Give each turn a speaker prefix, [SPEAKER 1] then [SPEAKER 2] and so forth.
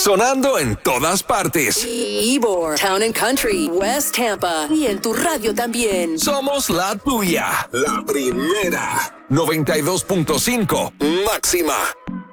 [SPEAKER 1] sonando en todas partes.
[SPEAKER 2] Ybor, Town and Country, West Tampa y en tu radio también.
[SPEAKER 1] Somos la tuya, la primera. 92.5 máxima.